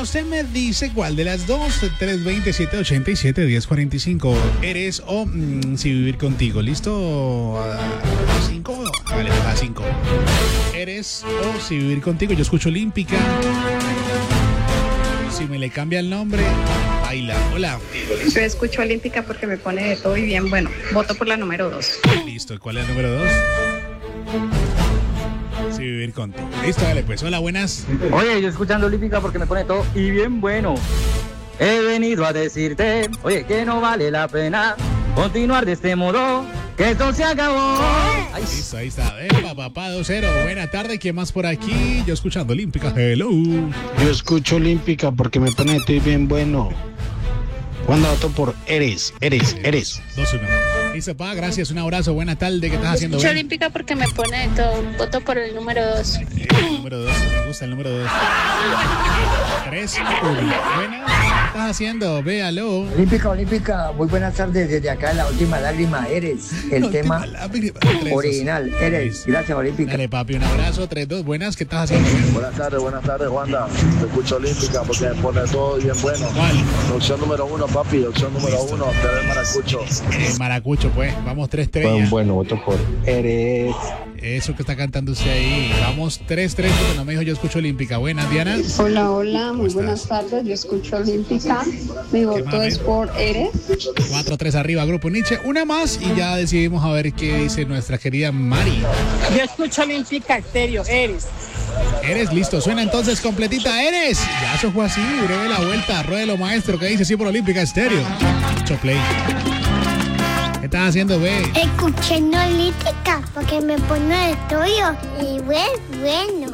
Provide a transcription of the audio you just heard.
usted me dice cuál de las dos, 320-787-1045, eres o si vivir contigo. ¿Listo? ¿A 5? Vale, a 5. Eres o si vivir contigo. Yo escucho Olímpica. Si me le cambia el nombre, baila. Hola. Yo escucho Olímpica porque me pone de todo y bien bueno. Voto por la número 2. Listo. ¿Cuál es el número 2? Si vivir contigo. Listo, dale pues. Hola, buenas. Oye, yo escuchando Olímpica porque me pone todo y bien bueno. He venido a decirte, oye, que no vale la pena continuar de este modo, que esto se acabó. Ay. Listo, ahí está. Papá 2-0. Buena tarde. ¿Quién más por aquí? Yo escuchando Olímpica. Hello. Yo escucho Olímpica porque me pone todo y bien bueno. Cuando voto por Eres. 2-1. Listo, pa, gracias, un abrazo, buena tarde, ¿qué estás haciendo? Escucho Olímpica porque me pone de todo. Voto por el número 2. El número 2, me gusta el número 2. 3-1. Buena, ¿qué estás haciendo? Véalo. Olímpica, muy buenas tardes desde acá, La Última Lágrima, Eres, el tema original, Eres, gracias Olímpica. Dale papi, un abrazo, 3-2, buenas, ¿qué estás haciendo? Buenas tardes, Wanda. Te escucho Olímpica porque me pone todo bien bueno. ¿Cuál? Opción número 1, papi, opción número 1, te doy Maracucho. Maracucho, pues, vamos 3-3 ya. Bueno, voto por Eres. Eso que está cantando usted ahí. Vamos 3-3 porque no me dijo yo escucho Olímpica. Buenas, Diana. Hola, muy buenas tardes. Yo escucho Olímpica. Mi voto es por Eres. 4-3 arriba, Grupo Nietzsche. Una más y ya decidimos a ver qué dice nuestra querida Mari. Yo escucho Olímpica Estéreo, Eres. Eres, listo, suena entonces completita, Eres. Ya eso fue así, breve la vuelta, ruédelo maestro, que dice sí por Olímpica Estéreo. Mucho play. ¿Qué estás haciendo, ve? Escuchando Olímpica porque me pone de tuyo y bueno.